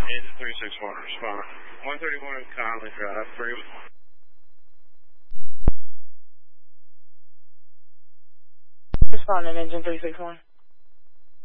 Engine 361, respond. 131 Conley Drive, Freeman. Responding, Engine 361.